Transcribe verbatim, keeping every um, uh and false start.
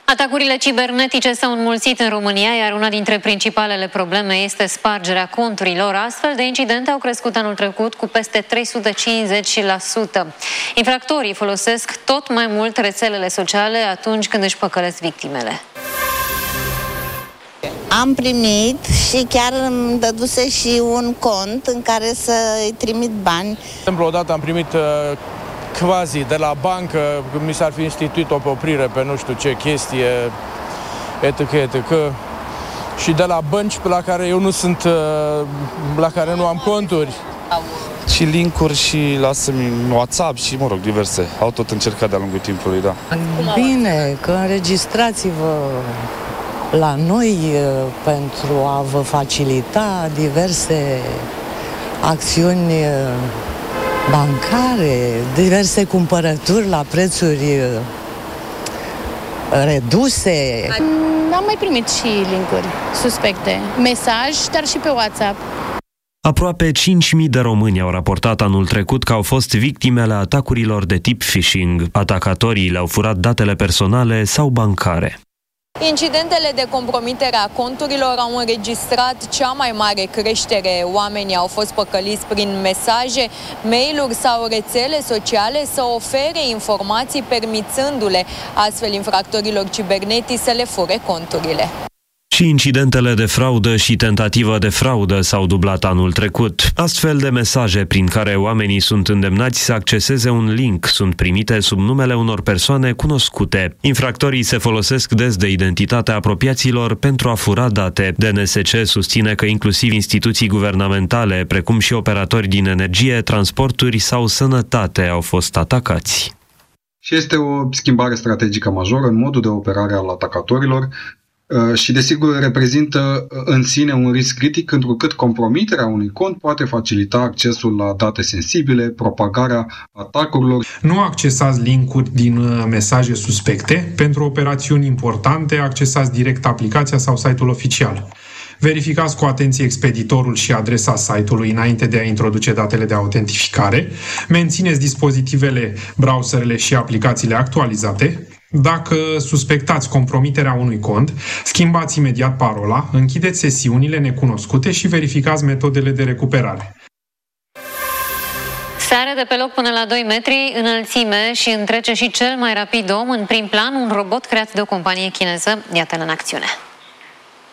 Atacurile cibernetice s-au înmulțit în România, iar una dintre principalele probleme este spargerea conturilor. Astfel de incidente au crescut anul trecut cu peste trei sute cincizeci la sută. Infractorii folosesc tot mai mult rețelele sociale atunci când își păcălesc victimele. Am primit și chiar îmi dăduse și un cont în care să-i trimit bani. De exemplu, odată am primit uh, quasi de la bancă, mi s-ar fi instituit o oprire pe nu știu ce chestie, etc, etc. Și de la bănci la care eu nu sunt, uh, la care nu am conturi. Și link-uri și lasă-mi WhatsApp și, mă rog, diverse. Au tot încercat de-a lungul timpului, da. Bine, că înregistrați-vă la noi pentru a vă facilita diverse acțiuni bancare, diverse cumpărături la prețuri reduse. Am mai primit și link-uri suspecte, mesaj, dar și pe WhatsApp. Aproape cinci mii de români au raportat anul trecut că au fost victimele atacurilor de tip phishing. Atacatorii le-au furat datele personale sau bancare. Incidentele de compromitere a conturilor au înregistrat cea mai mare creștere. Oamenii au fost păcăliți prin mesaje, mail-uri sau rețele sociale să ofere informații permițându-le astfel infractorilor cibernetici să le fure conturile. Și incidentele de fraudă și tentativă de fraudă s-au dublat anul trecut. Astfel de mesaje prin care oamenii sunt îndemnați să acceseze un link sunt primite sub numele unor persoane cunoscute. Infractorii se folosesc des de identitatea apropiaților pentru a fura date. D N S C susține că inclusiv instituții guvernamentale, precum și operatori din energie, transporturi sau sănătate au fost atacați. Și este o schimbare strategică majoră în modul de operare al atacatorilor, și desigur reprezintă în sine un risc critic, întrucât compromiterea unui cont poate facilita accesul la date sensibile, propagarea atacurilor. Nu accesați link-uri din mesaje suspecte. Pentru operațiuni importante, accesați direct aplicația sau site-ul oficial. Verificați cu atenție expeditorul și adresa site-ului înainte de a introduce datele de autentificare. Mențineți dispozitivele, browserele și aplicațiile actualizate. Dacă suspectați compromiterea unui cont, schimbați imediat parola, închideți sesiunile necunoscute și verificați metodele de recuperare. Sare de pe loc până la doi metri înălțime și întrece și cel mai rapid om. În prim plan, un robot creat de o companie chineză. Iată-l în acțiune.